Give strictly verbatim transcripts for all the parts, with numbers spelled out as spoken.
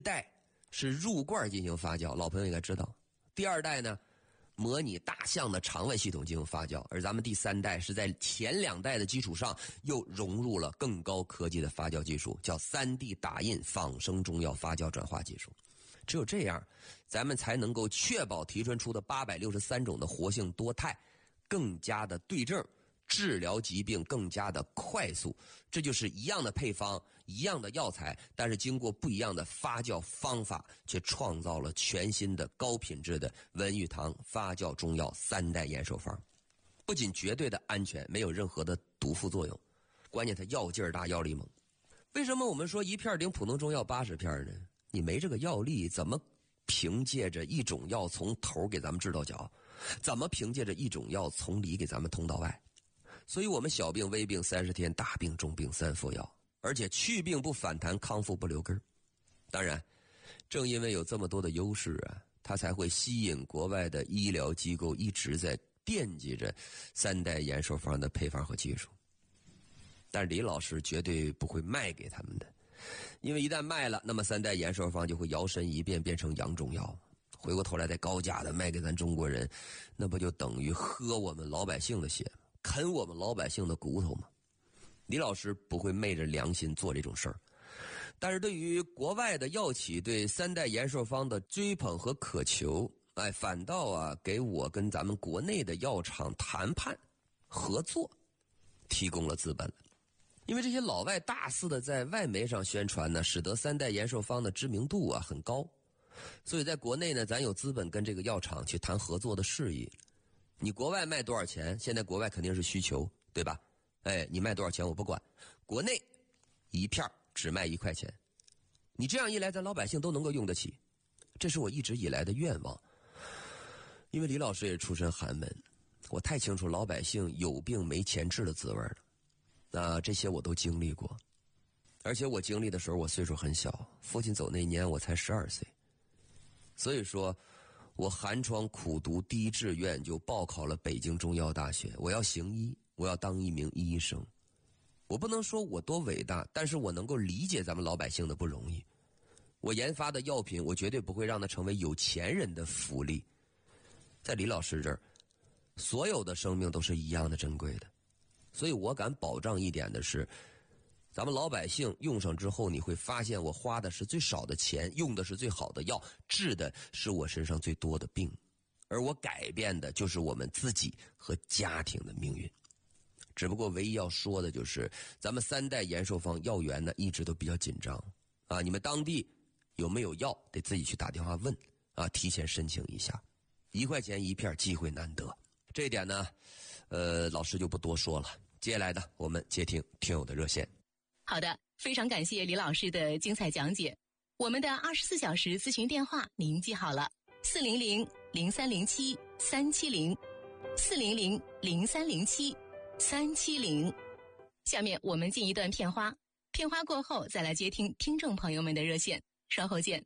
代是入罐进行发酵，老朋友应该知道。第二代呢，模拟大象的肠胃系统进行发酵，而咱们第三代是在前两代的基础上又融入了更高科技的发酵技术，叫 三 D 打印仿生中药发酵转化技术。只有这样，咱们才能够确保提纯出的八百六十三种的活性多肽更加的对症，治疗疾病更加的快速。这就是一样的配方，一样的药材，但是经过不一样的发酵方法，却创造了全新的高品质的文玉堂发酵中药三代延寿方。不仅绝对的安全，没有任何的毒副作用，关键它药劲儿大，药力猛。为什么我们说一片顶普通中药八十片呢？你没这个药力，怎么凭借着一种药从头给咱们治到脚？怎么凭借着一种药从里给咱们通到外？所以我们小病微病三十天，大病重病三服药，而且去病不反弹，康复不留根。当然，正因为有这么多的优势啊，它才会吸引国外的医疗机构一直在惦记着三代延寿方的配方和技术。但李老师绝对不会卖给他们的，因为一旦卖了，那么三代延寿方就会摇身一变变成洋中药，回过头来再高价的卖给咱中国人，那不就等于喝我们老百姓的血，啃我们老百姓的骨头吗？李老师不会昧着良心做这种事儿。但是对于国外的药企对三代延寿方的追捧和渴求，哎，反倒啊给我跟咱们国内的药厂谈判合作提供了资本了。因为这些老外大肆的在外媒上宣传呢，使得三代延寿方的知名度啊很高，所以在国内呢，咱有资本跟这个药厂去谈合作的事宜。你国外卖多少钱？现在国外肯定是需求，对吧？哎，你卖多少钱我不管，国内一片只卖一块钱。你这样一来，咱老百姓都能够用得起，这是我一直以来的愿望。因为李老师也出身寒门，我太清楚老百姓有病没钱治的滋味了。那这些我都经历过，而且我经历的时候我岁数很小，父亲走那年我才十二岁。所以说我寒窗苦读第一志愿就报考了北京中药大学，我要行医，我要当一名医生。我不能说我多伟大，但是我能够理解咱们老百姓的不容易。我研发的药品，我绝对不会让它成为有钱人的福利。在李老师这儿，所有的生命都是一样的珍贵的。所以我敢保障一点的是，咱们老百姓用上之后，你会发现我花的是最少的钱，用的是最好的药，治的是我身上最多的病，而我改变的就是我们自己和家庭的命运。只不过唯一要说的就是，咱们三代延寿方药源呢一直都比较紧张啊，你们当地有没有药得自己去打电话问啊，提前申请一下，一块钱一片，机会难得。这一点呢，呃，老师就不多说了。接下来的我们接听听友的热线。 好的，非常感谢李老师的精彩讲解。我们的二十四小时咨询电话您记好了：四零零零三零七三七零，四零零零三零七三七零。下面我们进一段片花，片花过后再来接听听众朋友们的热线，稍后见。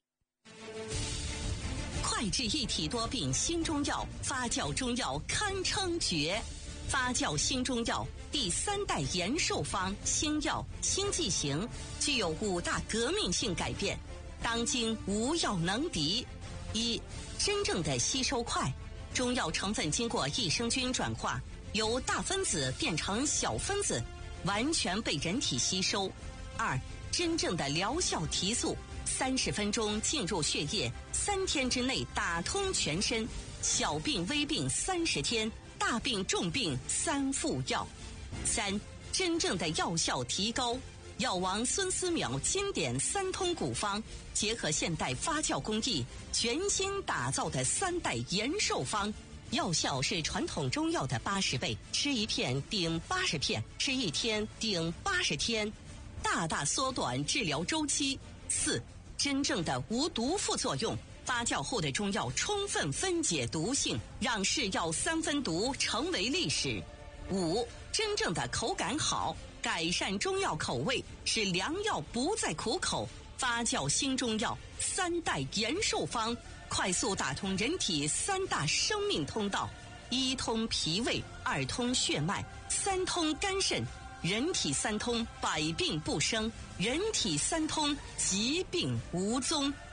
快治一体多病新中药，发酵中药堪称绝。发酵新中药第三代延寿方新药新剂型，具有五大革命性改变，当今无药能敌。一、真正的吸收快，中药成分经过益生菌转化，由大分子变成小分子，完全被人体吸收。二、真正的疗效提速，三十分钟进入血液，三天之内打通全身，小病微病三十天，大病重病三副药。三、真正的药效提高，药王孙思邈经典三通古方，结合现代发酵工艺，全新打造的三代延寿方，药效是传统中药的八十倍，吃一片顶八十片，吃一天顶八十天，大大缩短治疗周期。四、真正的无毒副作用，发酵后的中药充分分解毒性，让是药三分毒成为历史。五、真正的口感好，改善中药口味，使良药不再苦口。发酵新中药三代延寿方，快速打通人体三大生命通道：一通脾胃，二通血脉，三通肝肾， 人体三通，百病不生；人体三通，疾病无踪。